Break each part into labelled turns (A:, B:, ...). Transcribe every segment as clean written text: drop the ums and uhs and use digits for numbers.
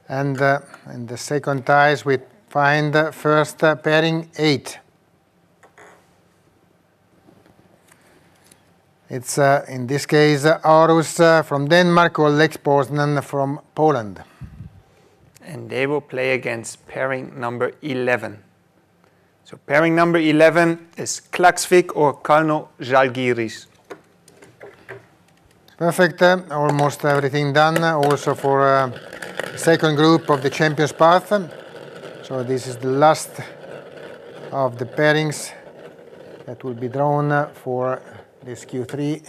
A: And in the second ties we find first pairing 8. It's in this case Aarhus from Denmark or Lex Poznan from Poland.
B: And they will play against pairing number 11. So pairing number 11 is Klaksvik or Kalno Žalgiris.
A: Perfect, almost everything done, also for second group of the Champions Path. So this is the last of the pairings that will be drawn for this Q3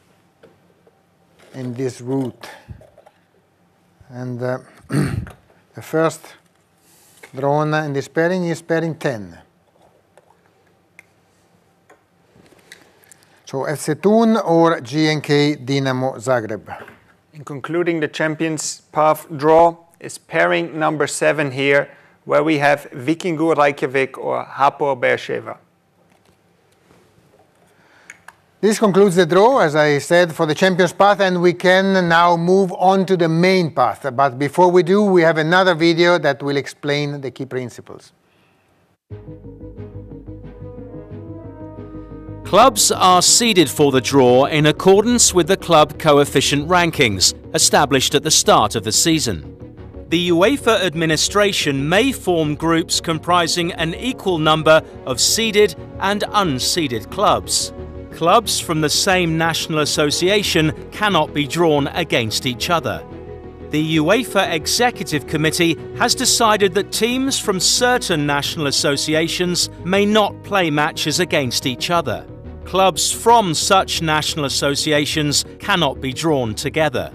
A: in this route. And the first drawn in this pairing is pairing 10. So FC Thun or GNK Dinamo Zagreb.
B: In concluding the Champions Path draw is pairing number 7 here, where we have Vikingur Reykjavik or Hapoel Beersheva.
A: This concludes the draw, as I said, for the Champions Path, and we can now move on to the main path. But before we do, we have another video that will explain the key principles.
C: Clubs are seeded for the draw in accordance with the club coefficient rankings established at the start of the season. The UEFA administration may form groups comprising an equal number of seeded and unseeded clubs. Clubs from the same national association cannot be drawn against each other. The UEFA Executive Committee has decided that teams from certain national associations may not play matches against each other. Clubs from such national associations cannot be drawn together.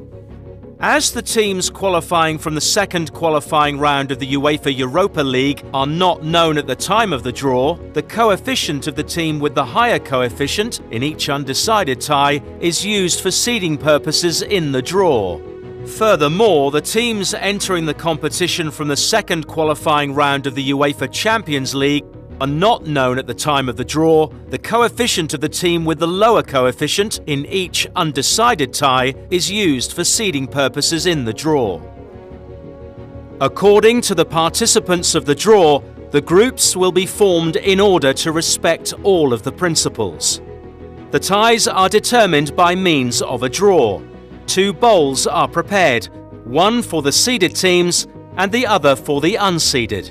C: As the teams qualifying from the second qualifying round of the UEFA Europa League are not known at the time of the draw, the coefficient of the team with the higher coefficient in each undecided tie is used for seeding purposes in the draw. Furthermore, the teams entering the competition from the second qualifying round of the UEFA Champions League are not known at the time of the draw. The coefficient of the team with the lower coefficient in each undecided tie is used for seeding purposes in the draw. According to the participants of the draw, the groups will be formed in order to respect all of the principles. The ties are determined by means of a draw. 2 bowls are prepared, one for the seeded teams and the other for the unseeded.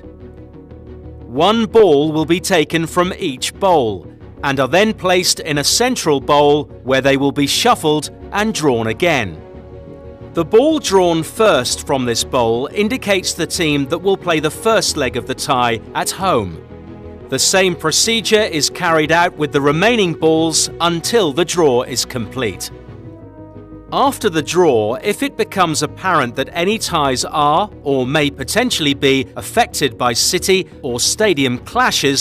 C: 1 ball will be taken from each bowl and are then placed in a central bowl where they will be shuffled and drawn again. The ball drawn first from this bowl indicates the team that will play the first leg of the tie at home. The same procedure is carried out with the remaining balls until the draw is complete. After the draw, if it becomes apparent that any ties are or may potentially be affected by city or stadium clashes,